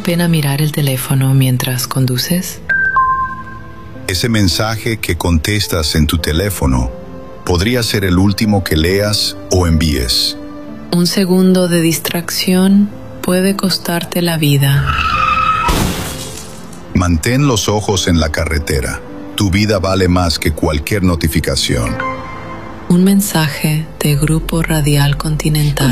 pena mirar el teléfono mientras conduces? Ese mensaje que contestas en tu teléfono podría ser el último que leas o envíes. Un segundo de distracción puede costarte la vida. Mantén los ojos en la carretera. Tu vida vale más que cualquier notificación. Un mensaje de Grupo Radial Continental.